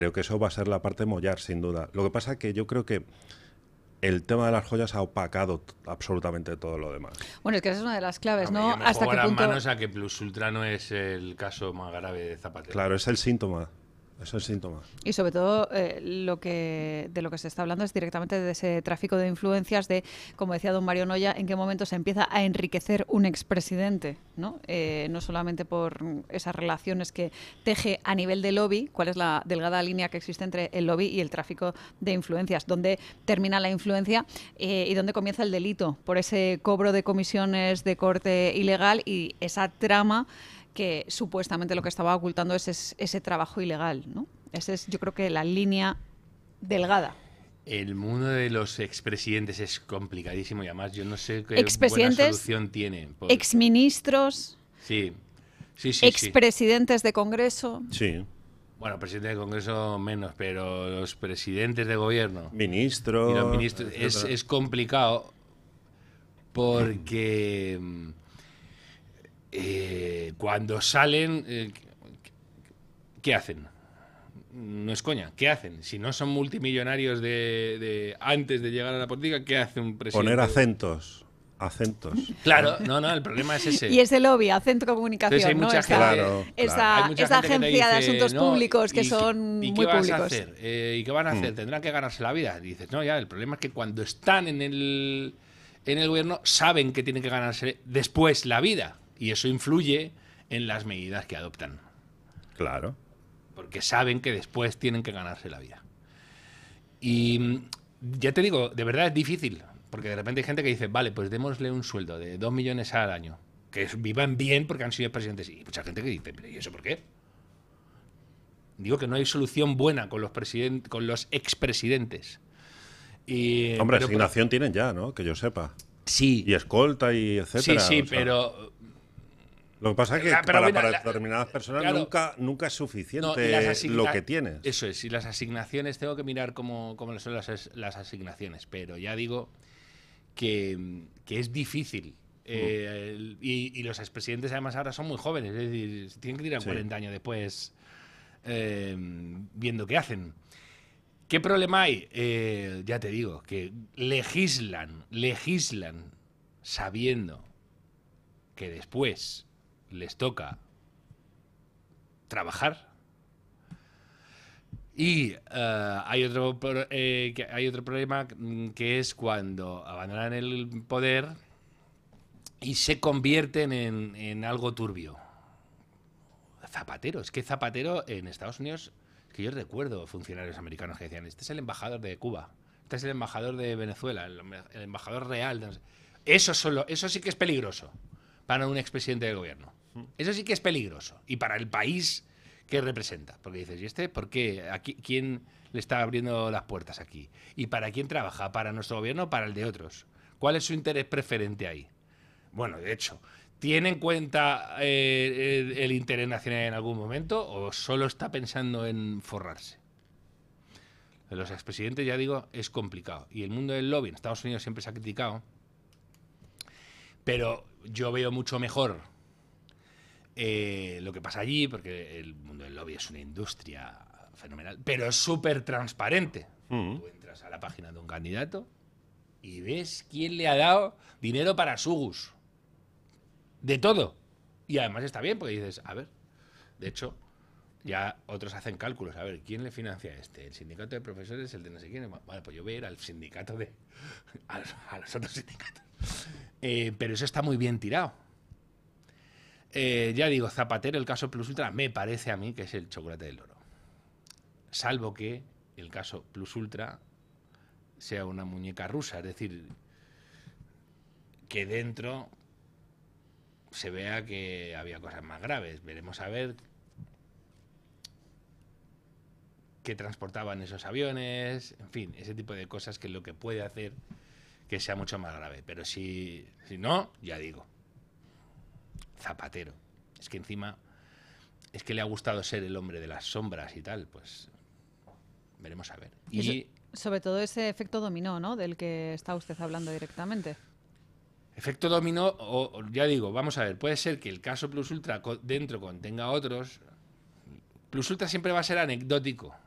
Creo que eso va a ser la parte mollar, sin duda. Lo que pasa es que yo creo que el tema de las joyas ha opacado absolutamente todo lo demás. Bueno, es que esa es una de las claves, Hombre, ¿no? yo me Hasta juego qué las punto... manos a que Plus Ultra no es el caso más grave de Zapatero. Claro, es el síntoma. Es el síntoma. Y sobre todo de lo que se está hablando es directamente de ese tráfico de influencias, de, como decía don Mario Noya, en qué momento se empieza a enriquecer un expresidente, ¿no? No solamente por esas relaciones que teje a nivel de lobby, cuál es la delgada línea que existe entre el lobby y el tráfico de influencias, dónde termina la influencia y dónde comienza el delito, por ese cobro de comisiones de corte ilegal y esa trama que supuestamente lo que estaba ocultando es ese trabajo ilegal, ¿no? Esa es, yo creo que la línea delgada. El mundo de los expresidentes es complicadísimo y además yo no sé qué buena solución tiene. Exministros, sí, expresidentes de Congreso. Sí. Bueno, presidente de Congreso menos, pero los presidentes de gobierno. Ministros. Y los ministros. Es complicado porque... cuando salen, ¿qué hacen? No es coña, ¿qué hacen? Si no son multimillonarios de antes de llegar a la política, ¿qué hace un presidente? Poner acentos. Claro, no, el problema es ese. Y ese lobby, Acento Comunicación, hay mucha ¿no? gente, claro. Esa agencia de asuntos públicos que son muy públicos. ¿Y qué vas a hacer? ¿Y qué van a hacer? ¿Tendrán que ganarse la vida? Y dices, no, ya, el problema es que cuando están en el gobierno saben que tienen que ganarse después la vida. Y eso influye en las medidas que adoptan. Claro. Porque saben que después tienen que ganarse la vida. Y ya te digo, de verdad es difícil. Porque de repente hay gente que dice, vale, pues démosle un sueldo de 2 millones al año. Que vivan bien porque han sido presidentes. Y mucha gente que dice, ¿pero y eso por qué? Digo que no hay solución buena con los expresidentes. Hombre, asignación tienen ya, ¿no? Que yo sepa. Sí. Y escolta y etcétera. Sí, pero... Lo que pasa es que para determinadas personas claro, nunca es suficiente lo que tienes. Eso es, y las asignaciones, tengo que mirar cómo son las asignaciones, pero ya digo que es difícil. Y los expresidentes además ahora son muy jóvenes, es decir, tienen que tirar 40 años después viendo qué hacen. ¿Qué problema hay? Ya te digo, que legislan sabiendo que después les toca trabajar. Y hay otro problema que es cuando abandonan el poder y se convierten en algo turbio. Zapatero, es que Zapatero en Estados Unidos, es que yo recuerdo funcionarios americanos que decían, este es el embajador de Cuba, este es el embajador de Venezuela, el embajador real. Eso sí que es peligroso para un expresidente del gobierno. Eso sí que es peligroso. Y para el país que representa. Porque dices, ¿y este por qué? ¿Quién le está abriendo las puertas aquí? ¿Y para quién trabaja? ¿Para nuestro gobierno o para el de otros? ¿Cuál es su interés preferente ahí? Bueno, de hecho, ¿tiene en cuenta el interés nacional en algún momento o solo está pensando en forrarse? Los expresidentes, ya digo, es complicado. Y el mundo del lobby en Estados Unidos siempre se ha criticado. Pero yo veo mucho mejor lo que pasa allí, porque el mundo del lobby es una industria fenomenal, pero es súper transparente. Tú entras a la página de un candidato y ves quién le ha dado dinero para su gus. De todo. Y además está bien, porque dices, a ver, de hecho, ya otros hacen cálculos. A ver, ¿quién le financia a este? ¿El sindicato de profesores? ¿El de no sé quién? Vale, pues yo voy a ir al sindicato a los otros sindicatos. Pero eso está muy bien tirado. Ya digo, Zapatero, el caso Plus Ultra, me parece a mí que es el chocolate del oro. Salvo que el caso Plus Ultra sea una muñeca rusa, es decir, que dentro se vea que había cosas más graves. Veremos a ver qué transportaban esos aviones, en fin, ese tipo de cosas que es lo que puede hacer que sea mucho más grave. Pero si no, ya digo, Zapatero. Es que encima es que le ha gustado ser el hombre de las sombras y tal, pues veremos a ver. Y sobre todo ese efecto dominó, ¿no? Del que está usted hablando directamente. Efecto dominó, o ya digo, vamos a ver, puede ser que el caso Plus Ultra dentro contenga otros. Plus Ultra siempre va a ser anecdótico.